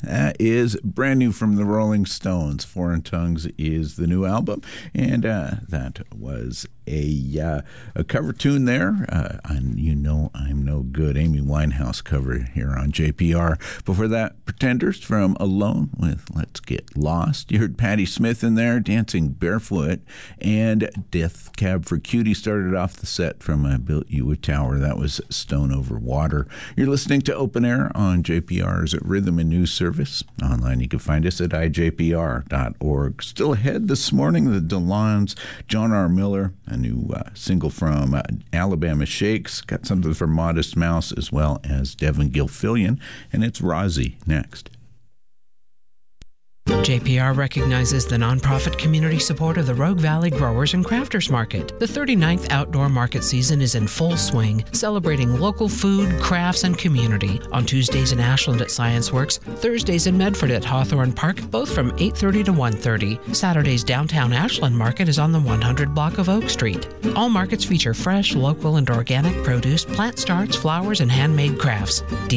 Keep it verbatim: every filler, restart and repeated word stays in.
That is brand new from the Rolling Stones. Foreign Tongues is the new album, and uh, that was a uh, a cover tune there. Uh, and You Know I'm No Good, Amy Winehouse cover here on J P R. Before that, Pretenders from Alone with Let's Get Lost. You heard Patti Smith in there, Dancing Barefoot, and Death Cab for Cutie started off the set from I Built You a Tower. That was Stone Over Water. You're listening to Open Air on J P R's Rhythm and News Service. Online, you can find us at I J P R dot org. Still ahead this morning, the DeLons, John R. Miller, a new uh, single from uh, Alabama Shakes. Got something from Modest Mouse as well as Devin Gilfillian, and it's Rozzy next. J P R recognizes the nonprofit community support of the Rogue Valley Growers and Crafters Market. The thirty-ninth outdoor market season is in full swing, celebrating local food, crafts, and community. On Tuesdays in Ashland at Science Works, Thursdays in Medford at Hawthorne Park, both from eight thirty to one thirty. Saturdays downtown Ashland Market is on the one hundred block of Oak Street. All markets feature fresh, local, and organic produce, plant starts, flowers, and handmade crafts.